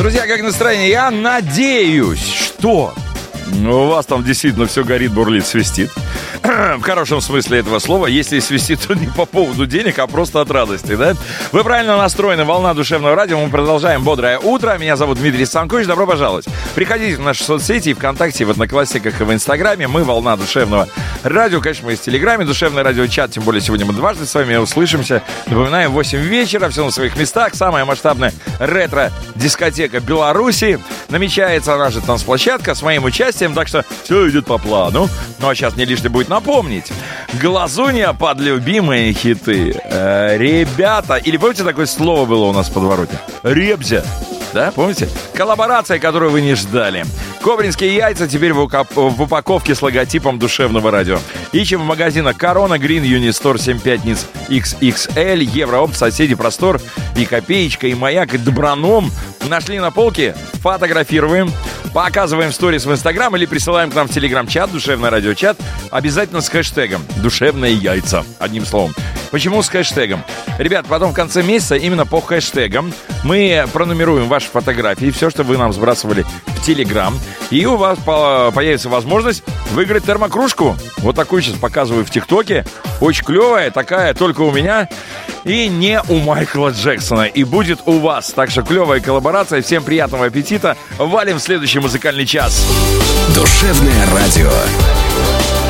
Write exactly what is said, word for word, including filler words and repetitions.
Друзья, как настроение? Я надеюсь, что у вас там действительно все горит, бурлит, свистит. В хорошем смысле этого слова. Если свистит, то не по поводу денег, а просто от радости, да? Вы правильно настроены. Волна душевного радио. Мы продолжаем бодрое утро. Меня зовут Дмитрий Станкович. Добро пожаловать. Приходите в наши соцсети, и ВКонтакте, и в Одноклассниках, и в Инстаграме. Мы Волна душевного радио. Конечно, мы есть в Телеграме. Душевный радиочат. Тем более сегодня мы дважды с вами услышимся. Напоминаем, в восемь вечера. Все на своих местах. Самая масштабная ретро-дискотека Беларуси. Намечается она же танцплощадка с моим участием. Так что все идет по плану. Ну а сейчас не лишнее будет напомнить. Глазунья под любимые хиты. Э, ребята, или помните, такое слово было у нас в подвороте? Ребзя. Да, помните? Коллаборация, которую вы не ждали. Кобринские яйца теперь в, укоп- в упаковке с логотипом душевного радио. Ищем в магазинах Корона, Грин, Юнистор, семь пятниц, икс икс эль, Евроопт, Соседи, Простор, и Копеечка, и Маяк, и Доброном. Нашли на полке, фотографируем, показываем в сторис в Инстаграм или присылаем к нам в Телеграм-чат, душевный радиочат, обязательно с хэштегом «Душевные яйца», одним словом. Почему с хэштегом? Ребят, потом в конце месяца именно по хэштегам мы пронумеруем ваши фотографии, все, что вы нам сбрасывали в Телеграм, и у вас появится возможность выиграть термокружку. Вот такую сейчас показываю в ТикТоке. Очень клевая, такая только у меня и не у Майкла Джексона. И будет у вас. Так что клевая коллаборация. Всем приятного аппетита. Валим в следующий музыкальный час. Душевное радио.